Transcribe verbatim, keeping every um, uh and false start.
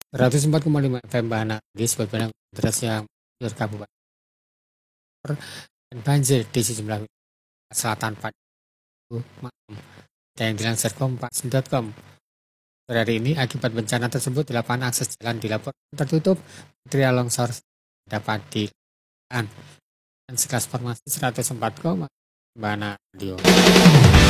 seratus empat koma lima F M Bahana di sebagian deras yang menjur kabupaten dan banjir di sejumlah wilayah selatan pada malam. Dan yang dilansir kompas titik com hari ini akibat bencana tersebut delapan akses jalan dilaporkan tertutup, material longsor dapat dilakukan dan sekelas formasi seratus empat koma lima Bahana Radio.